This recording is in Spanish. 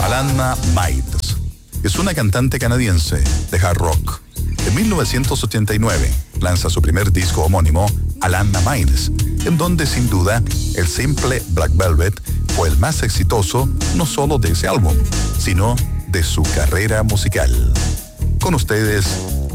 Alanna Miles es una cantante canadiense de hard rock. En 1989 lanza su primer disco homónimo, Alanna Miles, en donde sin duda el simple Black Velvet fue el más exitoso no solo de ese álbum, sino de su carrera musical. Con ustedes,